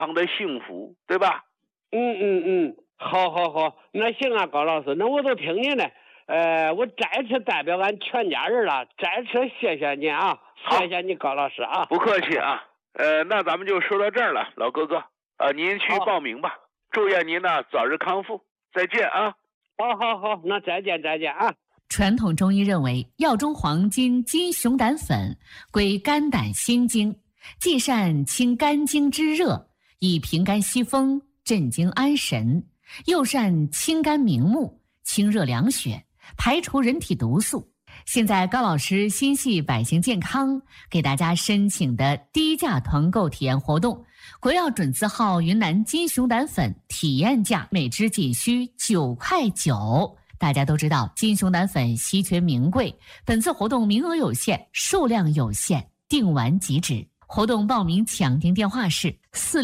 常的幸福，对吧？ 好，那行啊，高老师，那我都听您的。我再次代表俺全家人了，再次谢谢您啊，谢谢你高老师啊。 不客气啊。那咱们就说到这儿了，老哥哥，您去报名吧。祝愿您呢早日康复，再见啊。 好，那再见啊。 传统中医认为，药中黄金金熊胆粉归肝胆心经，既善清肝经之热，以平肝息风，镇惊安神，又善清肝明目，清热凉血，排除人体毒素。现在高老师心系百姓健康，给大家申请的低价团购体验活动，国药准字号云南金熊胆粉体验价每支仅需9.9块。大家都知道金熊胆粉稀缺名贵，本次活动名额有限，数量有限，订完即止。活动报名抢订电话是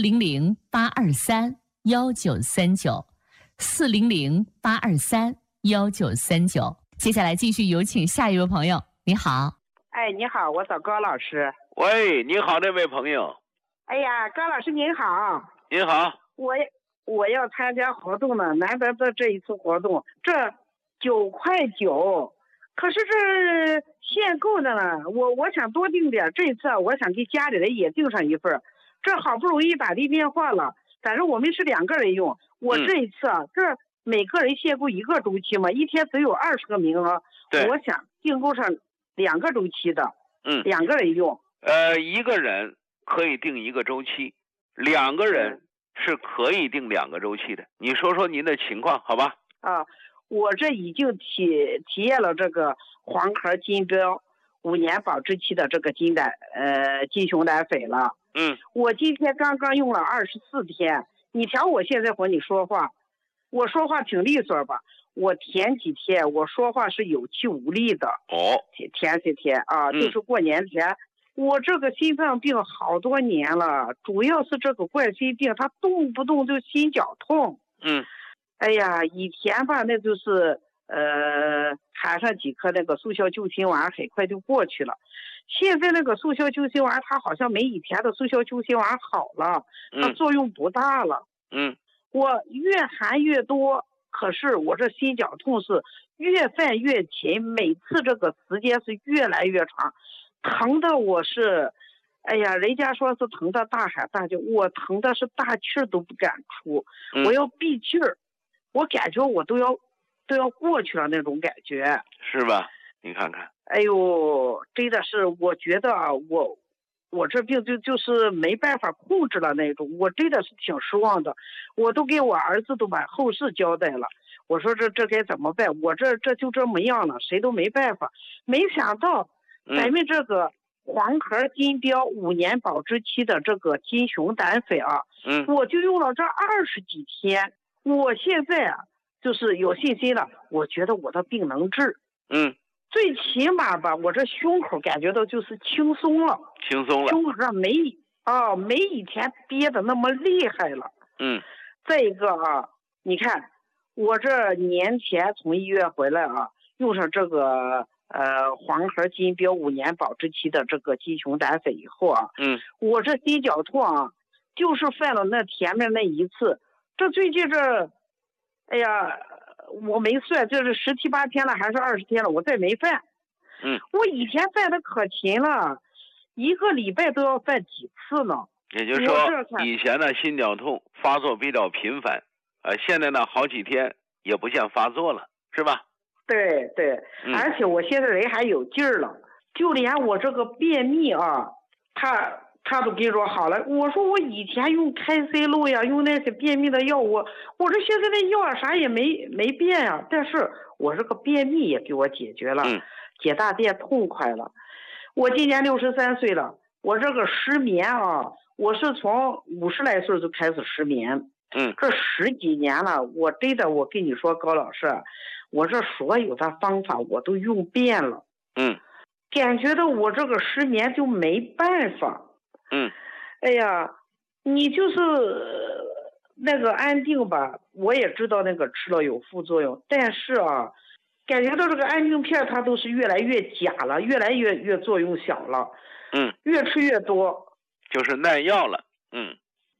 400-823-1939，400-823-1939。接下来继续有请下一位朋友。你好。 哎，你好，我找高老师。 喂，你好，那位朋友。 哎呀，高老师您好。 您好。 我要参加活动呢，难得的这一次活动，这9.9块，可是这限购的呢，我想多订点，这次我想给家里人也订上一份，这好不容易打的电话了，反正我们是2个人用，我这一次这每个人限购1个周期嘛，一天只有20个名额，我想订购上2个周期的，2个人用。 一个人可以订1个周期，2个人是可以订2个周期的。你说说您的情况好吧？ 我这已经体验了这个黄壳金标5年保质期的这个金熊胆粉了。我今天刚用了24天。你瞧我现在和你说话，我说话挺利索吧？我前几天我说话是有气无力的。前几天就是过年前，我这个心脏病好多年了，主要是这个冠心病，它动不动就心绞痛。哎呀，以前吧，那就是含上几颗那个速效救心丸，很快就过去了。现在那个速效救心丸，它好像没以前的速效救心丸好了，它作用不大了。我越含越多，可是我这心绞痛是越犯越勤，每次这个时间是越来越长，疼的我是，哎呀，人家说是疼的大喊大叫，我疼的是大气儿都不敢出，我要闭气儿。我感觉我都要过去了那种感觉， 是吧？你看看， 哎呦，真的是，我觉得我这病就是没办法控制了那种，我真的是挺失望的。我都给我儿子都把后事交代了，我说这该怎么办？我这就这么样了，谁都没办法。没想到咱们这个黄壳金标5年保质期的这个金熊胆粉我就用了这20几天。我现在就是有信心了，我觉得我的病能治。最起码吧，我这胸口感觉到就是轻松了，胸口上没以前憋的那么厉害了。再一个你看我这年前从医院回来用上这个黄壳金标5年保质期的这个金熊胆粉以后我这心绞痛就是犯了那前面那一次。这最近哎呀，我没算，这是17、18天了，还是20天了，我再没犯。我以前犯的可勤了，1个礼拜都要犯几次呢。 也就是说，以前呢心绞痛发作比较频繁，现在呢好几天也不见发作了，是吧？ 对，而且我现在人还有劲儿了，就连我这个便秘他都跟你说好了。我说我以前用开塞露呀，用那些便秘的药，我这现在那药啥也没变呀，但是我这个便秘也给我解决了，解大便痛快了。我今年63岁了，我这个失眠我是从50来岁就开始失眠，这10几年了，我真的我跟你说高老师，我这所有的方法我都用遍了，感觉到我这个失眠就没办法。哎呀，你就是那个安定吧，我也知道那个吃了有副作用，但是感觉到这个安定片它都是越来越假了，越来越作用小了，越吃越多， 就是耐药了。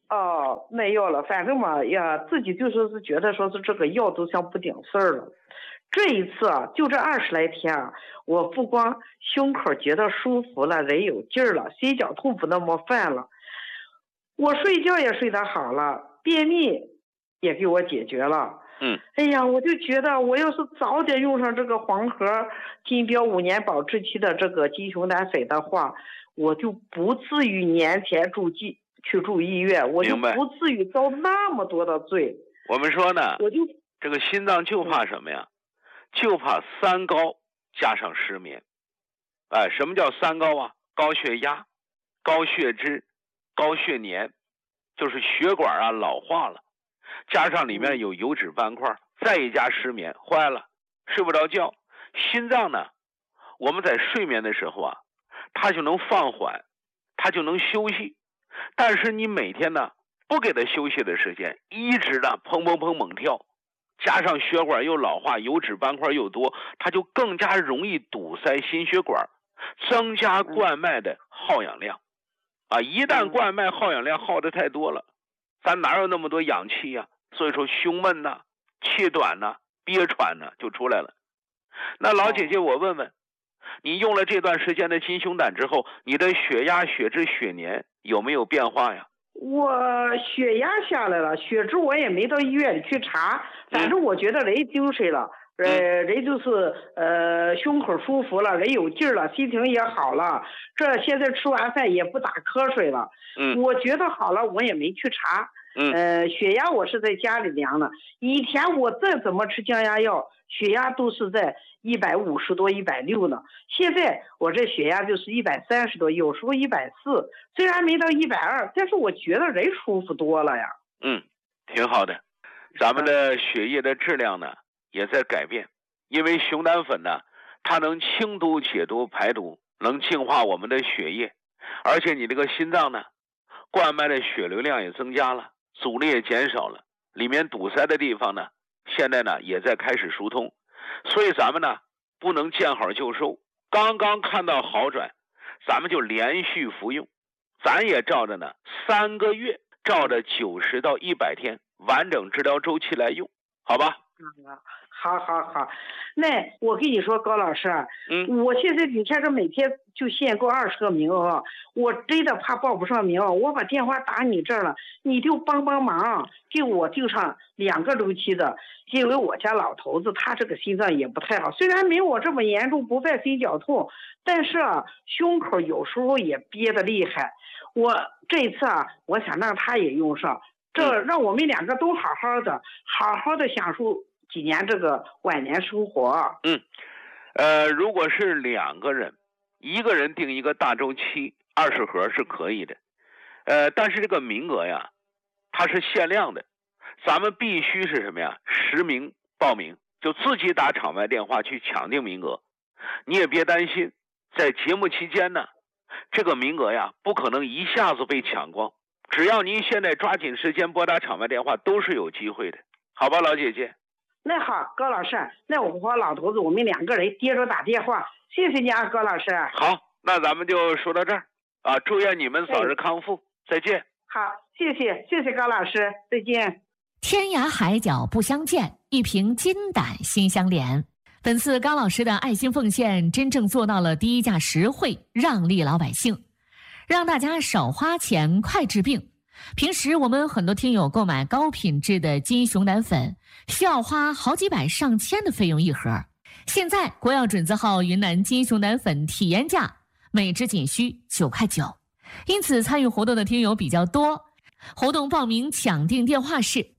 哦，没有了，反正嘛呀，自己就说是觉得说是这个药都像不顶事儿了。这一次啊，就这20来天啊，我不光胸口觉得舒服了，人有劲儿了，心绞痛不那么犯了，我睡觉也睡得好了，便秘也给我解决了。哎呀，我就觉得我要是早点用上这个黄河金标5年保质期的这个金熊胆粉的话，我就不至于年前去住医院，我就不至于遭那么多的罪。 我们说呢，这个心脏就怕什么呀？就怕3高加上失眠。哎，什么叫3高啊？高血压、高血脂、高血粘，就是血管啊老化了，加上里面有油脂斑块，再一加失眠，坏了，睡不着觉。心脏呢，我们在睡眠的时候啊，它就能放缓，它就能休息。但是你每天呢不给它休息的时间，一直的砰砰砰猛跳，加上血管又老化，油脂斑块又多，它就更加容易堵塞心血管，增加冠脉的耗氧量啊！一旦冠脉耗氧量耗得太多了，咱哪有那么多氧气呀？所以说胸闷呐、气短呐、憋喘呐就出来了。那老姐姐，我问问你，用了这段时间的金熊胆之后，你的血压、血脂、血粘有没有变化呀？ 我血压下来了，血脂我也没到医院里去查，反正我觉得人精神了，人就是胸口舒服了，人有劲儿了，心情也好了，这现在吃完饭也不打瞌睡了。我觉得好了，我也没去查。血压我是在家里量的，以前我再怎么吃降压药，血压都是在150多、160呢。现在我这血压就是130多，有时候140，虽然没到120，但是我觉得人舒服多了呀。 挺好的。咱们的血液的质量呢也在改变，因为熊胆粉呢，它能清毒解毒排毒，能净化我们的血液，而且你这个心脏呢，冠脉的血流量也增加了，阻力也减少了，里面堵塞的地方呢，现在呢也在开始疏通。所以咱们呢不能见好就收，刚刚看到好转，咱们就连续服用，咱也照着呢3个月，照着90到100天完整治疗周期来用，好吧？ 好，那我跟你说，高老师，我现在你看这每天就限购20个名额，我真的怕报不上名，我把电话打你这儿了，你就帮忙，给我定上2个周期的，因为我家老头子他这个心脏也不太好，虽然没我这么严重，不犯心绞痛，但是啊，胸口有时候也憋得厉害。我这一次啊，我想让他也用上，这让我们2个都好好的享受几年这个晚年生活。 如果是2个人，一个人定一个大周期20盒是可以的，但是这个名额呀，它是限量的，咱们必须是什么呀？10名报名，就自己打场外电话去抢定名额。你也别担心，在节目期间呢，这个名额呀不可能一下子被抢光，只要您现在抓紧时间拨打场外电话，都是有机会的，好吧，老姐姐？ 那好，高老师，那我和老头子我们2个人接着打电话，谢谢你啊，高老师。 好，那咱们就说到这儿啊，祝愿你们早日康复，再见。 好，谢谢高老师，再见。 天涯海角不相见，一瓶金胆心相连。本次高老师的爱心奉献真正做到了低价实惠，让利老百姓，让大家少花钱快治病。平时我们很多听友购买高品质的金熊胆粉，需要花好几百上千的费用一盒。现在国药准字号云南金熊胆粉体验价每支仅需9.9块，因此参与活动的听友比较多。活动报名抢订电话是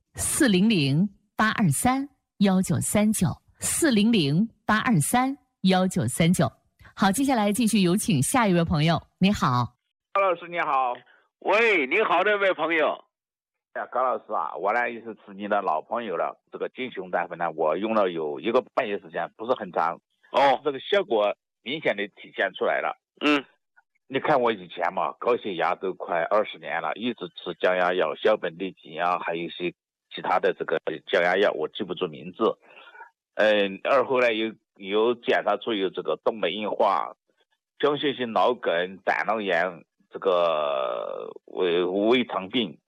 400-823-1939，400-823-1939。好，接下来继续有请下一位朋友。你好， 高老师你好。 喂，你好，这位朋友。 高老师啊，我呢也是吃你的老朋友了。这个金熊胆粉呢，我用了有1个半月时间，不是很长。这个效果明显的体现出来了。你看我以前嘛，高血压都快20年了，一直吃降压药、硝苯地嗪啊，还有一些其他的这个降压药，我记不住名字。而后呢有检查出有这个动脉硬化、浆性脑梗、胆囊炎，这个胃肠病，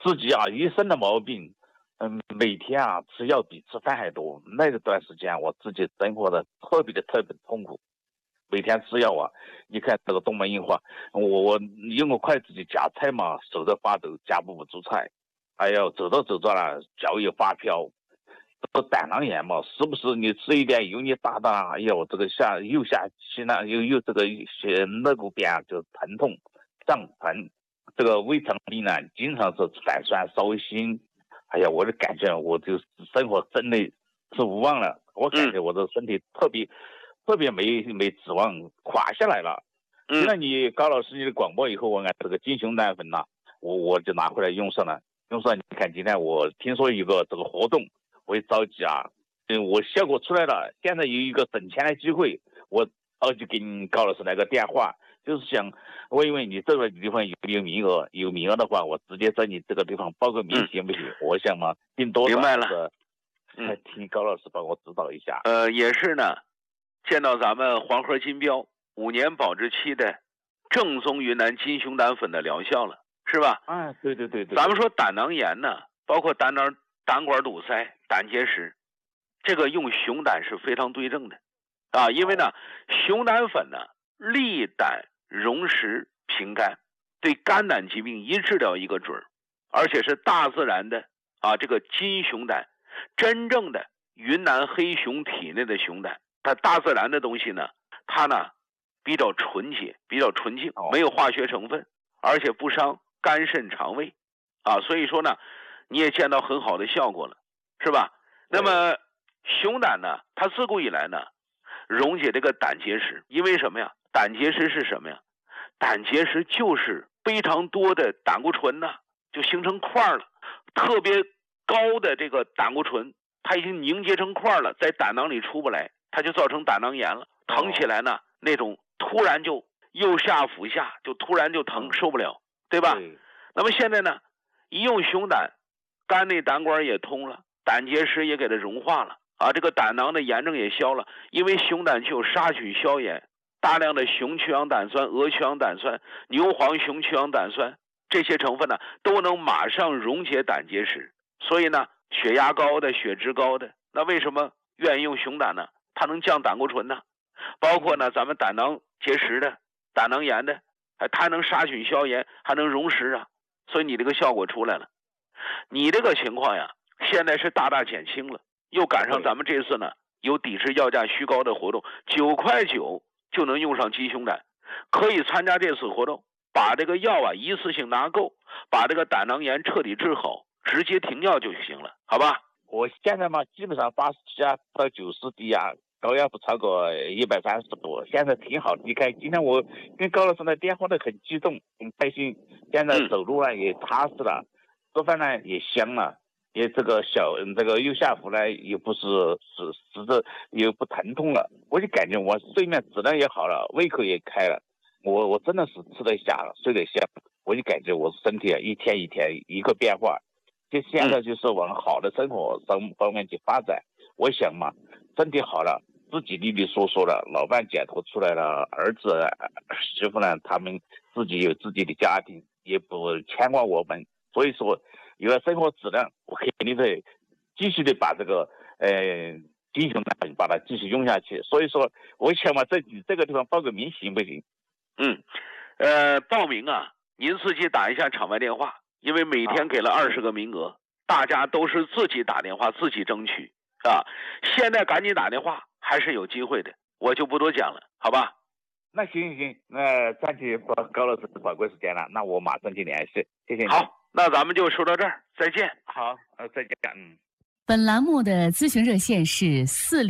自己啊一身的毛病，每天啊吃药比吃饭还多。那段时间我自己生活的特别痛苦，每天吃药啊，你看这个动脉硬化，我用个筷子去夹菜嘛，手在发抖，夹不住菜。哎呦，走着了，脚也发飘。这个胆囊炎嘛，时不时你吃一点油腻大的，哎呦，这个右下期呢，又这个肋骨边就疼痛胀疼。这个胃肠病呢，经常是反酸烧心。哎呀，我就感觉我就生活真的是无望了。我感觉我的身体特别没指望，垮下来了。听了你高老师你的广播以后，我按这个金熊胆粉呐，我就拿回来用上了。你看今天我听说有个这个活动。我也着急啊，我效果出来了，现在有一个省钱的机会，我着急给你高老师来个电话，就是想问一问你这个地方有没有名额，有名额的话，我直接在你这个地方报个名行不行？我想嘛，订多少？ 明白了。 请高老师帮我指导一下。 也是呢，见到咱们黄河金标5年保质期的正宗云南金熊胆粉的疗效了，是吧？ 对。 咱们说胆囊炎呢，包括胆管堵塞、胆结石，这个用熊胆是非常对症的啊，因为呢，熊胆粉呢利胆溶石平肝，对肝胆疾病一治疗一个准儿，而且是大自然的啊，这个金熊胆，真正的云南黑熊体内的熊胆，它大自然的东西呢，它呢比较纯洁，比较纯净，没有化学成分，而且不伤肝肾肠胃啊，所以说呢。你也见到很好的效果了，是吧？那么熊胆呢，它自古以来呢，溶解这个胆结石，因为什么呀？胆结石是什么呀？胆结石就是非常多的胆固醇呢，就形成块了，特别高的这个胆固醇，它已经凝结成块了，在胆囊里出不来，它就造成胆囊炎了，疼起来呢，那种突然就右下腹下就突然就疼，受不了，对吧？那么现在呢，一用熊胆。肝内胆管也通了，胆结石也给它融化了啊！这个胆囊的炎症也消了，因为熊胆具有杀菌消炎，大量的雄去氧胆酸、鹅去氧胆酸、牛黄雄去氧胆酸这些成分呢，都能马上溶解胆结石。所以呢，血压高的、血脂高的，那为什么愿意用熊胆呢？它能降胆固醇呢，包括呢咱们胆囊结石的、胆囊炎的，它能杀菌消炎，还能溶石啊。所以你这个效果出来了。你这个情况呀，现在是大减轻了，又赶上咱们这次呢有抵制药价虚高的活动，9.9块就能用上金熊胆，可以参加这次活动，把这个药啊一次性拿够，把这个胆囊炎彻底治好，直接停药就行了，好吧？ 我现在嘛，基本上87啊到90低啊，高压不超过130度，现在挺好的。你看今天我跟高老师的电话都很激动，很开心，现在走路啊也踏实了。做饭呢也香了，也这个右下腹呢也不是实质也不疼痛了，我就感觉我睡眠质量也好了，胃口也开了，我真的是吃得下了，睡得下，我就感觉我身体啊一天一天一个变化，就现在就是往好的生活方面去发展。我想嘛，身体好了，自己利利索索了，老伴解脱出来了，儿子媳妇呢，他们自己有自己的家庭，也不牵挂我们。所以说，有了生活质量，我肯定会继续的把这个金熊胆粉把它继续用下去。所以说，我想嘛，在你这个地方报个名行不行？ 报名啊，您自己打一下场外电话，因为每天给了20个名额，大家都是自己打电话自己争取啊。现在赶紧打电话，还是有机会的，我就不多讲了，好吧？ 那行，那占据高老师的宝贵时间了，那我马上去联系，谢谢你。 好。那咱们就说到这儿，再见。 好，再见。 本栏目的咨询热线是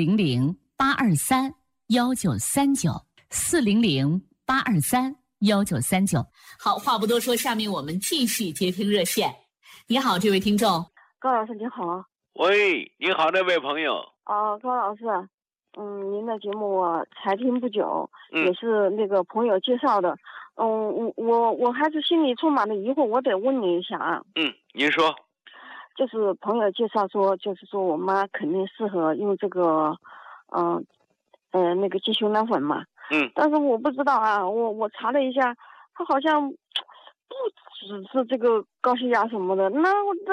400-823-1939，400-823-1939。好，话不多说，下面我们继续接听热线。你好，这位听众。 高老师你好。 喂，你好，那位朋友。 高老师，您的节目我才听不久，也是那个朋友介绍的。我还是心里充满了疑惑，我得问你一下啊。 您说。 就是朋友介绍说，就是说我妈肯定适合用这个，那个金熊胆粉嘛。但是我不知道啊，我查了一下，它好像不只是这个高血压什么的，那